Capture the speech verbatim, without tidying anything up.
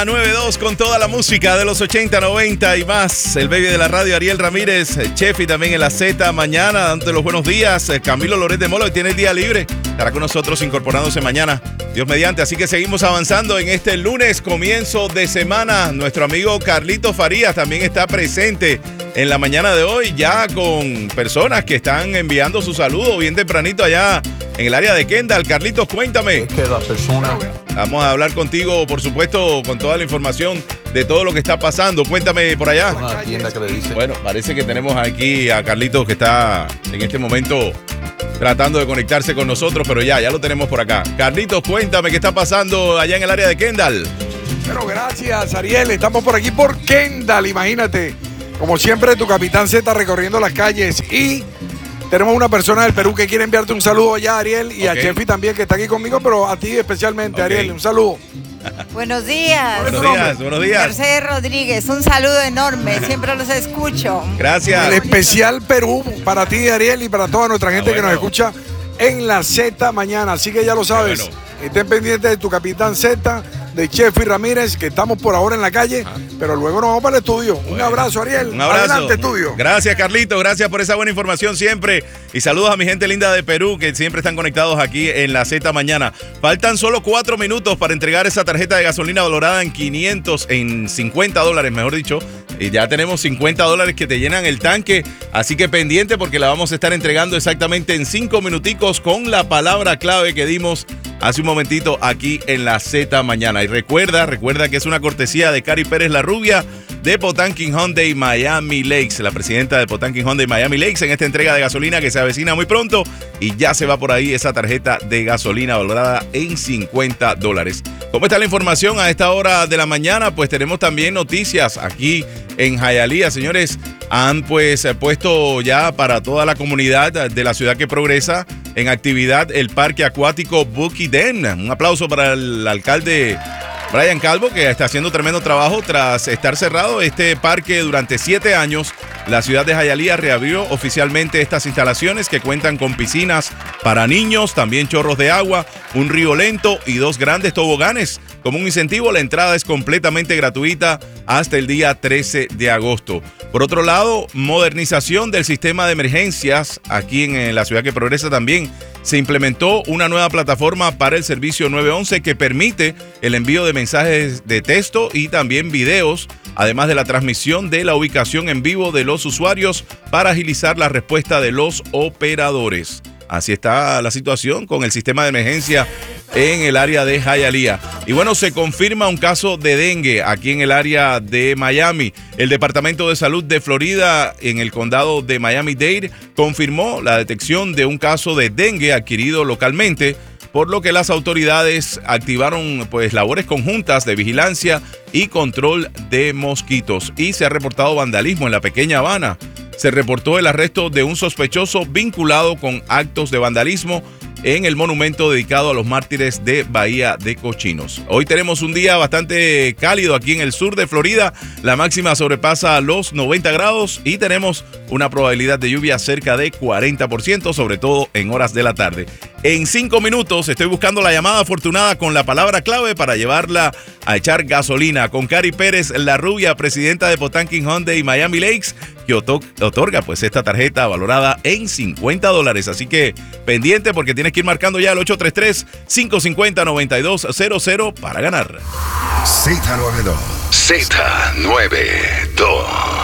nueve dos con toda la música de los ochenta, noventa y más. El baby de la radio, Ariel Ramírez, chef, y también en la Z mañana, dándote los buenos días. Camilo Loret de Mola, hoy tiene el día libre. Estará con nosotros incorporándose mañana, Dios mediante. Así que seguimos avanzando en este lunes, comienzo de semana. Nuestro amigo Carlitos Farías también está presente en la mañana de hoy, ya con personas que están enviando su saludo bien tempranito allá en el área de Kendall. Carlitos, cuéntame. Es que la persona... Vamos a hablar contigo, por supuesto, con toda la información de todo lo que está pasando. Cuéntame por allá. Una tienda que le dice. Bueno, parece que tenemos aquí a Carlitos, que está en este momento tratando de conectarse con nosotros, pero ya, ya lo tenemos por acá. Carlitos, cuéntame qué está pasando allá en el área de Kendall. Pero gracias, Ariel. Estamos por aquí por Kendall, imagínate. Como siempre, tu Capitán Z recorriendo las calles, y tenemos una persona del Perú que quiere enviarte un saludo allá, Ariel, y okay. a Chefi también, que está aquí conmigo, pero a ti especialmente, okay. Ariel, un saludo. Buenos días. Buenos días, buenos días. Mercedes Rodríguez, un saludo enorme, siempre los escucho. Gracias. El especial Perú para ti, Ariel, y para toda nuestra gente ah, bueno. que nos escucha en la Z mañana, así que ya lo sabes, bueno. estén pendientes de tu Capitán Z, de Chefi Ramírez, que estamos por ahora en la calle, ah. pero luego nos vamos para el estudio. Bueno. Un abrazo, Ariel. Un abrazo. Adelante, estudio. Gracias, Carlito. Gracias por esa buena información siempre. Y saludos a mi gente linda de Perú, que siempre están conectados aquí en la Z mañana. Faltan solo cuatro minutos para entregar esa tarjeta de gasolina valorada en quinientos, en cincuenta dólares, mejor dicho. Y ya tenemos cincuenta dólares que te llenan el tanque. Así que pendiente, porque la vamos a estar entregando exactamente en cinco minuticos con la palabra clave que dimos hace un momentito aquí en la Z mañana. Y recuerda, recuerda que es una cortesía de Cari Pérez La Rubia, de Potanquin Hyundai Miami Lakes, la presidenta de Potanquin Hyundai Miami Lakes, en esta entrega de gasolina que se avecina muy pronto, y ya se va por ahí esa tarjeta de gasolina valorada en cincuenta dólares. ¿Cómo está la información a esta hora de la mañana? Pues tenemos también noticias aquí en Hialeah, señores. Han pues puesto ya para toda la comunidad de la ciudad que progresa en actividad el parque acuático Bucky Den. Un aplauso para el alcalde Brian Calvo, que está haciendo tremendo trabajo tras estar cerrado este parque durante siete años. La ciudad de Hialeah reabrió oficialmente estas instalaciones, que cuentan con piscinas para niños, también chorros de agua, un río lento y dos grandes toboganes. Como un incentivo, la entrada es completamente gratuita hasta el día trece de agosto. Por otro lado, modernización del sistema de emergencias aquí en la ciudad que progresa también. Se implementó una nueva plataforma para el servicio nueve once que permite el envío de mensajes de texto y también videos, además de la transmisión de la ubicación en vivo de los usuarios para agilizar la respuesta de los operadores. Así está la situación con el sistema de emergencia en el área de Hialeah. Y bueno, se confirma un caso de dengue aquí en el área de Miami. El Departamento de Salud de Florida, en el condado de Miami-Dade, confirmó la detección de un caso de dengue adquirido localmente, por lo que las autoridades activaron pues labores conjuntas de vigilancia y control de mosquitos. Y se ha reportado vandalismo en la Pequeña Habana. Se reportó el arresto de un sospechoso vinculado con actos de vandalismo en el monumento dedicado a los mártires de Bahía de Cochinos. Hoy tenemos un día bastante cálido aquí en el sur de Florida. La máxima sobrepasa los noventa grados y tenemos una probabilidad de lluvia cerca de cuarenta por ciento, sobre todo en horas de la tarde. En cinco minutos estoy buscando la llamada afortunada con la palabra clave para llevarla a echar gasolina con Cari Pérez La Rubia, presidenta de Potanquin Hyundai Miami Lakes, que otorga pues esta tarjeta valorada en cincuenta dólares. Así que pendiente, porque tienes que ir marcando ya el ocho tres tres, cinco cinco cero, nueve dos cero cero para ganar. Z noventa y dos. Z noventa y dos.